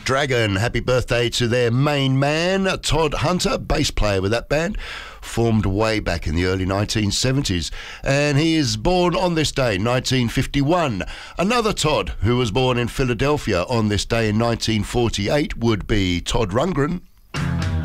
Dragon. Happy birthday to their main man, Todd Hunter, bass player with that band, formed way back in the early 1970s. And he is born on this day, 1951. Another Todd, who was born in Philadelphia on this day in 1948, would be Todd Rundgren.